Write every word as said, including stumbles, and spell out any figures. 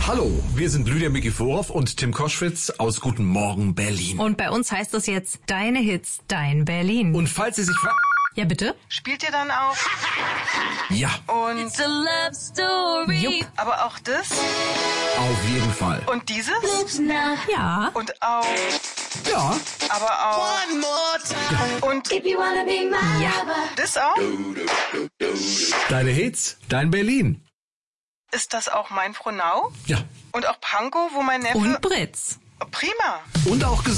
Hallo, wir sind Lydia Mikiforov und Tim Koschwitz aus Guten Morgen Berlin. Und bei uns heißt es jetzt Deine Hits, Dein Berlin. Und falls Sie sich fra... Ja, bitte? Spielt ihr dann auch? Ja, Und It's a love story. Jupp. aber auch das? auf jeden Fall. Und dieses? Ja. Und auch, Ja, aber auch. One more time. Und If you wanna be my Ja. lover. das auch? deine Hits, dein Berlin. Ist das auch mein Frohnau? Ja, Und auch Pankow, wo mein Neffe... Und Britz. Prima. und auch gesungen.